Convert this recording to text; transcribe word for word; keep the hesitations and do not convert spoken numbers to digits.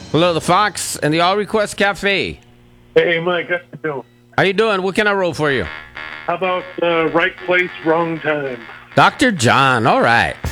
Hello, the Fox and the All Request Cafe. Hey, Mike, how you doing? How you doing? What can I roll for you? How about uh, right place, wrong time? Doctor John, all right.